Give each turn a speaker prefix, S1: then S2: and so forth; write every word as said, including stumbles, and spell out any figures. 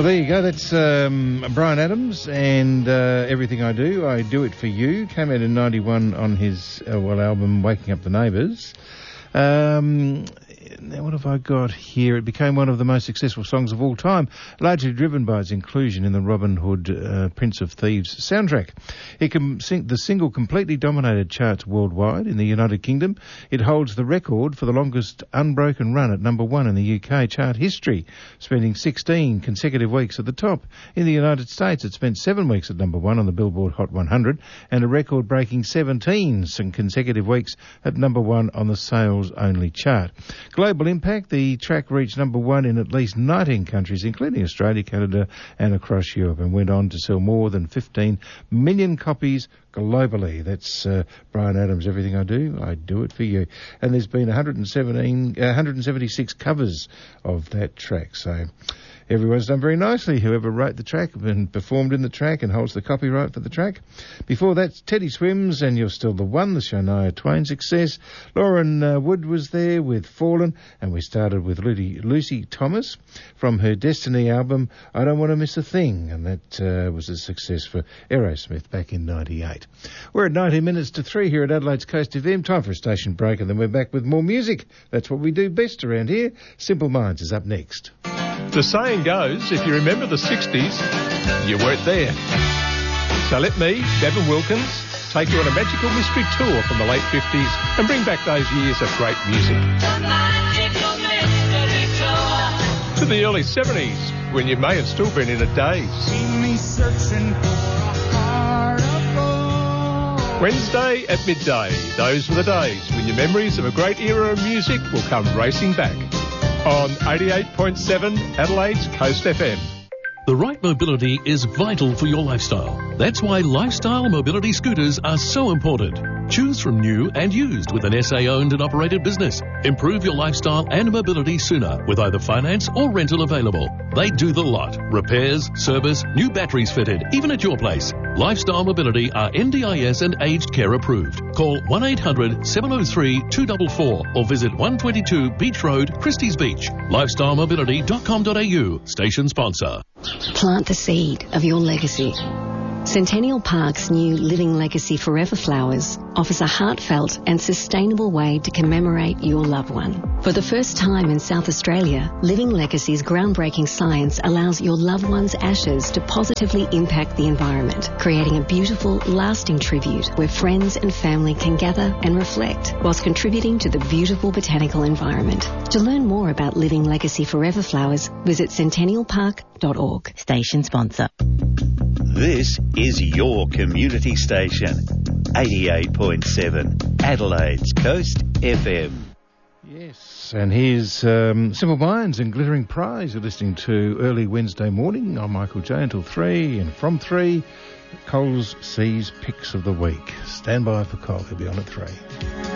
S1: Well, there you go. That's um, Bryan Adams and uh, Everything I Do, I Do It For You. Came out in ninety-one on his uh, well album Waking Up the Neighbours. Um, now, what have I got here? It became one of the most successful songs of all time, largely driven by its inclusion in the Robin Hood uh, Prince of Thieves soundtrack. It can sing, the single completely dominated charts worldwide. In the United Kingdom, it holds the record for the longest unbroken run at number one in the U K chart history, spending sixteen consecutive weeks at the top. In the United States, it spent seven weeks at number one on the Billboard Hot one hundred and a record-breaking seventeen consecutive weeks at number one on the sales-only chart. Global impact, the track reached number one in at least nineteen countries, including Australia, Canada and across Europe, and went on to sell more than fifteen million copies globally. That's uh, Bryan Adams, Everything I Do, I Do It For You. And there's been one hundred seventeen, uh, one hundred seventy-six covers of that track, so everyone's done very nicely, whoever wrote the track and performed in the track and holds the copyright for the track. Before that, Teddy Swims and You're Still the One, the Shania Twain success. Lauren uh, Wood was there with Fallen, and we started with Lucy, Lucy Thomas from her Destiny album, I Don't Want to Miss a Thing, and that uh, was a success for Aerosmith back in ninety-eight. We're at nineteen minutes to three here at Adelaide's Coast F M. Time for a station break, and then we're back with more music. That's what we do best around here. Simple Minds is up next.
S2: The saying goes, if you remember the sixties, you weren't there. So let me, Gavin Wilkins, take you on a magical mystery tour from the late fifties and bring back those years of great music. To the early seventies, when you may have still been in a daze. Wednesday at midday, those were the days when your memories of a great era of music will come racing back. On eighty-eight point seven Adelaide's Coast F M.
S3: The right mobility is vital for your lifestyle. That's why lifestyle mobility scooters are so important. Choose from new and used with an S A-owned and operated business. Improve your lifestyle and mobility sooner with either finance or rental available. They do the lot. Repairs, service, new batteries fitted, even at your place. Lifestyle Mobility are N D I S and aged care approved. Call one eight hundred seven oh three two four four or visit one twenty-two Beach Road, Christie's Beach. lifestyle mobility dot com dot a u. Station sponsor.
S4: Plant the seed of your legacy. Centennial Park's new Living Legacy Forever Flowers offers a heartfelt and sustainable way to commemorate your loved one. For the first time in South Australia, Living Legacy's groundbreaking science allows your loved one's ashes to positively impact the environment, creating a beautiful, lasting tribute where friends and family can gather and reflect whilst contributing to the beautiful botanical environment. To learn more about Living Legacy Forever Flowers, visit centennial park dot org. Station sponsor.
S5: This is your community station, eighty-eight point seven Adelaide's Coast F M.
S1: Yes, and here's um, Simple Minds and Glittering Prize. You're listening to Early Wednesday Morning. I'm Michael J until three, and from three, Coles C's Picks of the Week. Stand by for Cole, he'll be on at three.